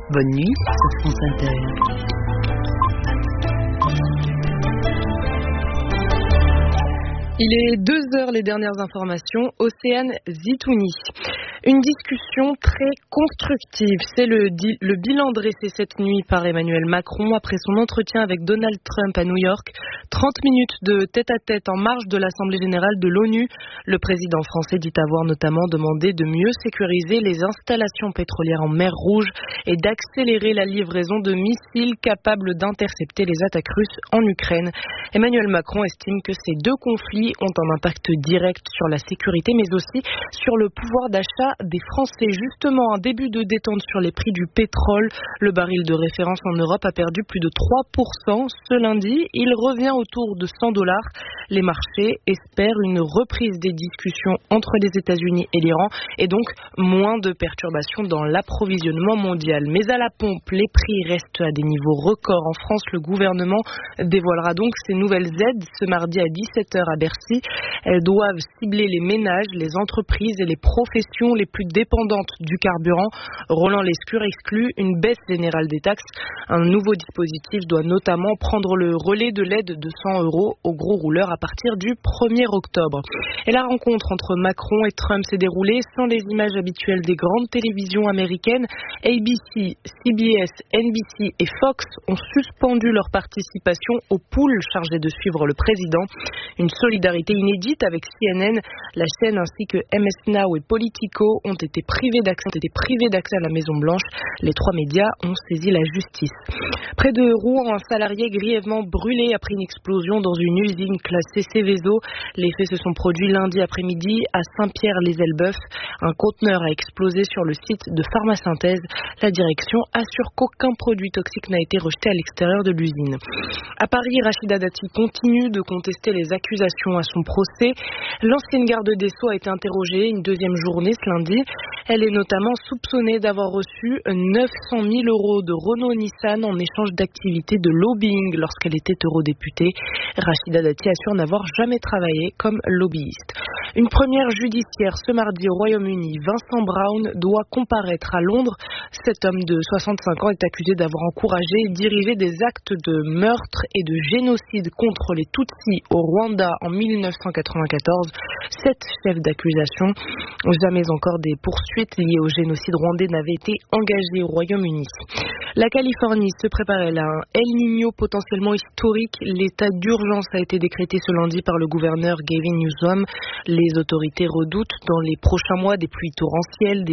Bonne nuit sur France Inter. Il est 2h, les dernières informations. Océane Zitouni. Une discussion très constructive. C'est le bilan dressé cette nuit par Emmanuel Macron après son entretien avec Donald Trump à New York. 30 minutes de tête-à-tête en marge de l'Assemblée générale de l'ONU. Le président français dit avoir notamment demandé de mieux sécuriser les installations pétrolières en mer Rouge et d'accélérer la livraison de missiles capables d'intercepter les attaques russes en Ukraine. Emmanuel Macron estime que ces deux conflits ont un impact direct sur la sécurité mais aussi sur le pouvoir d'achat des Français. Justement, un début de détente sur les prix du pétrole. Le baril de référence en Europe a perdu plus de 3% ce lundi. Il revient autour de $100. Les marchés espèrent une reprise des discussions entre les États-Unis et l'Iran et donc moins de perturbations dans l'approvisionnement mondial. Mais à la pompe, les prix restent à des niveaux records. En France, le gouvernement dévoilera donc ces nouvelles aides ce mardi à 17h à Bercy. Elles doivent cibler les ménages, les entreprises et les professions les plus dépendantes du carburant. Roland Lescure exclut une baisse générale des taxes. Un nouveau dispositif doit notamment prendre le relais de l'aide de €100 aux gros rouleurs à partir du 1er octobre. Et la rencontre entre Macron et Trump s'est déroulée sans les images habituelles des grandes télévisions américaines. ABC, CBS, NBC et Fox ont suspendu leur participation au pool chargé de suivre le président. Une solidarité inédite avec CNN, la chaîne ainsi que MS Now et Politico ont été privés d'accès à la Maison-Blanche. Les trois médias ont saisi la justice. Près de Rouen, un salarié grièvement brûlé après une explosion dans une usine classée Seveso. Les faits se sont produits lundi après-midi à Saint-Pierre-les-Elbeuf. Un conteneur a explosé sur le site de Pharmasynthèse. La direction assure qu'aucun produit toxique n'a été rejeté à l'extérieur de l'usine. À Paris, Rachida Dati continue de contester les accusations à son procès. L'ancienne garde des Sceaux a été interrogée une deuxième journée ce lundi. Elle est notamment soupçonnée d'avoir reçu 900 000 € de Renault-Nissan en échange d'activités de lobbying lorsqu'elle était eurodéputée. Rachida Dati assure n'avoir jamais travaillé comme lobbyiste. Une première judiciaire ce mardi au Royaume-Uni. Vincent Brown doit comparaître à Londres. Cet homme de 65 ans est accusé d'avoir encouragé et dirigé des actes de meurtre et de génocide contre les Tutsis au Rwanda en 1994. 7 chefs d'accusation. Jamais encore des poursuites liées au génocide rwandais n'avaient été engagées au Royaume-Uni. La Californie se préparait à un El Niño potentiellement historique. L'état d'urgence a été décrété ce lundi par le gouverneur Gavin Newsom. Les autorités redoutent dans les prochains mois des pluies torrentielles,